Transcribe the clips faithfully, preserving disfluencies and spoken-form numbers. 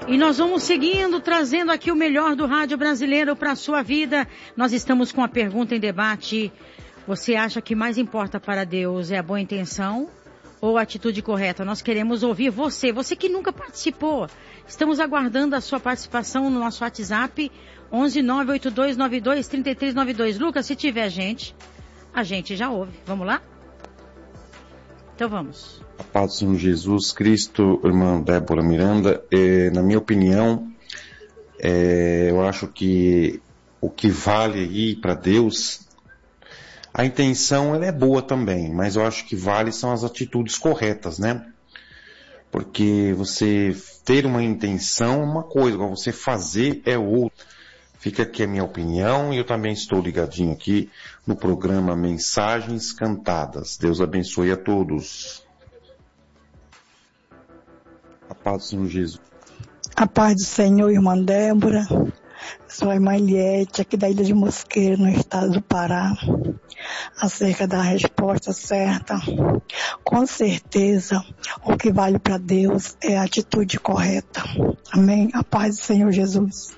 E nós vamos seguindo, trazendo aqui o melhor do rádio brasileiro para a sua vida. Nós estamos com a pergunta em debate. Você acha que mais importa para Deus é a boa intenção ou a atitude correta? Nós queremos ouvir você, você que nunca participou. Estamos aguardando a sua participação no nosso WhatsApp, onze nove oito dois nove dois três três nove dois. Lucas, se tiver gente, a gente já ouve. Vamos lá? Então vamos. A paz do Senhor Jesus Cristo, irmã Débora Miranda, é, na minha opinião, é, eu acho que o que vale aí para Deus, a intenção ela é boa também, mas eu acho que vale são as atitudes corretas, né? Porque você ter uma intenção é uma coisa, agora você fazer é outra. Fica aqui a minha opinião e eu também estou ligadinho aqui no programa Mensagens Cantadas. Deus abençoe a todos. A paz do Senhor Jesus. A paz do Senhor, irmã Débora. Sou a irmã Eliette, aqui da Ilha de Mosqueiro, no estado do Pará. Acerca da resposta certa. Com certeza, o que vale para Deus é a atitude correta. Amém? A paz do Senhor Jesus.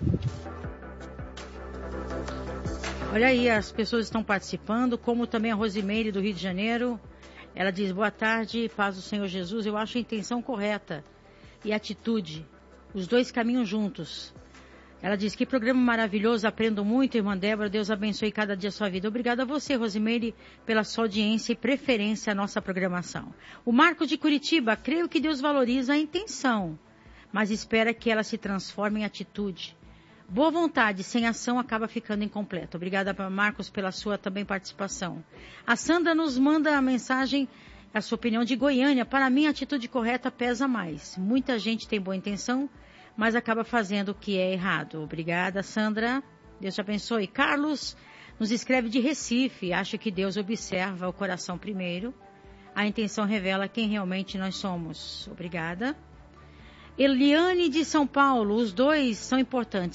Olha aí, as pessoas estão participando, como também a Rosimeire do Rio de Janeiro. Ela diz, boa tarde, paz do Senhor Jesus. Eu acho a intenção correta e a atitude, os dois caminham juntos. Ela diz, que programa maravilhoso, aprendo muito, irmã Débora, Deus abençoe cada dia a sua vida. Obrigada a você, Rosimeire, pela sua audiência e preferência à nossa programação. O Marco de Curitiba, creio que Deus valoriza a intenção, mas espera que ela se transforme em atitude. Boa vontade sem ação acaba ficando incompleta. Obrigada, Marcos, pela sua também participação. A Sandra nos manda a mensagem, a sua opinião de Goiânia. Para mim, a atitude correta pesa mais. Muita gente tem boa intenção, mas acaba fazendo o que é errado. Obrigada, Sandra. Deus te abençoe. Carlos nos escreve de Recife. Acha que Deus observa o coração primeiro. A intenção revela quem realmente nós somos. Obrigada. Eliane de São Paulo. Os dois são importantes.